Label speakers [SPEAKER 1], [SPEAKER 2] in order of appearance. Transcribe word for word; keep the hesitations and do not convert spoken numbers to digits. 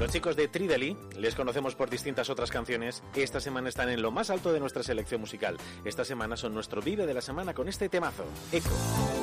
[SPEAKER 1] Los chicos de Trideli, les conocemos por distintas otras canciones, esta semana están en lo más alto de nuestra selección musical. Esta semana son nuestro Vive de la Semana con este temazo, Eco.